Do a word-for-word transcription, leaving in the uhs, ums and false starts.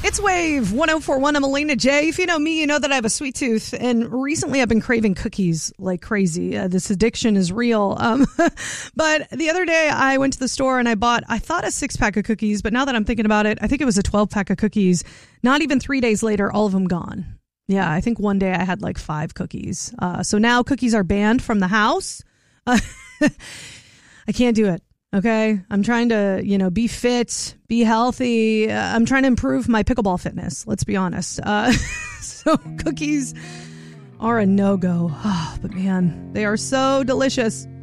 It's Wave one oh four point one. I'm Elena J. If you know me, you know that I have a sweet tooth. And recently I've been craving cookies like crazy. Uh, this addiction is real. Um, but the other day I went to the store and I bought, I thought a six pack of cookies. But now that I'm thinking about it, I think it was a twelve pack of cookies. Not even three days later, all of them gone. Yeah, I think one day I had like five cookies. Uh, so now cookies are banned from the house. Uh, I can't do it. Okay, I'm trying to, you know, be fit, be healthy. Uh, I'm trying to improve my pickleball fitness. Let's be honest. Uh, so cookies are a no-go. Oh, but man, they are so delicious.